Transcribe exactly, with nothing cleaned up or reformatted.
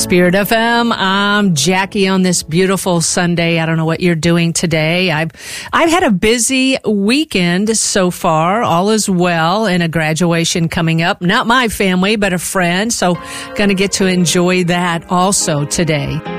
Spirit F M. I'm Jackie on this beautiful Sunday. I don't know what you're doing today. I've I've had a busy weekend so far. All is well, and a graduation coming up. Not my family, but a friend. So going to get to enjoy that also today.